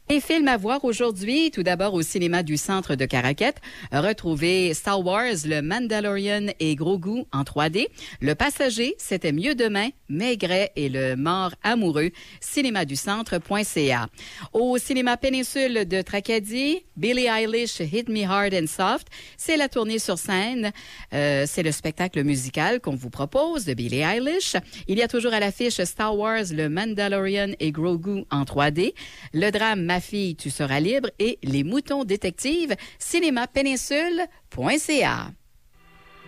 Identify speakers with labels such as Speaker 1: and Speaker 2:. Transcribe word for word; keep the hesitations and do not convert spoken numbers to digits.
Speaker 1: Les films à voir aujourd'hui, tout d'abord au cinéma du Centre de Caraquette, retrouvez Star Wars, le Mandalorian et Grogu en trois D. Le Passager, c'était mieux demain, Maigret et le mort amoureux, cinéma du centre point c a. Au cinéma Péninsule de Tracadie, Billie Eilish, Hit Me Hard and Soft, c'est la tournée sur scène. Euh, c'est le spectacle musical qu'on vous propose de Billie Eilish. Il y a toujours à l'affiche Star Wars, le Mandalorian et Grogu en trois D. Le drame Ma fille, tu seras libre et Les moutons détectives, cinéma péninsule point c a.